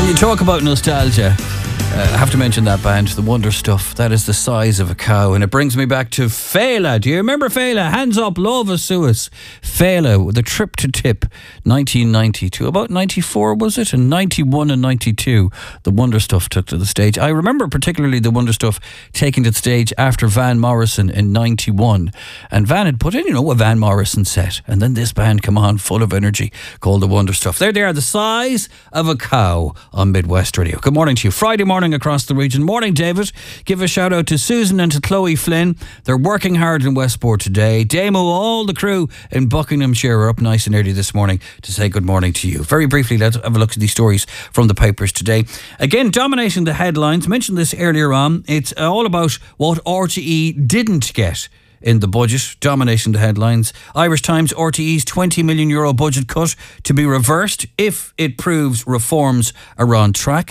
You talk about nostalgia. I have to mention that band, The Wonder Stuff. That is the size of a cow. And it brings me back to Fela. Do you remember Fela? Hands Up, Love Us, Suez. Fela, the Trip to Tip, 1990 to about 94, was it? And 91 and 92, The Wonder Stuff took to the stage. I remember particularly The Wonder Stuff taking to the stage after Van Morrison in 91. And Van had put in, a Van Morrison set. And then this band come on, full of energy, called The Wonder Stuff. There they are, the size of a cow on Midwest Radio. Good morning to you. Friday morning across the region. Morning, David. Give a shout out to Susan and to Chloe Flynn. They're working hard in Westport today. Damo, all the crew in Buckinghamshire are up nice and early this morning to say good morning to you. Very briefly, let's have a look at these stories from the papers today. Again, dominating the headlines. Mentioned this earlier on. It's all about what RTE didn't get in the budget, dominating the headlines. Irish Times, RTE's €20 million budget cut to be reversed if it proves reforms are on track.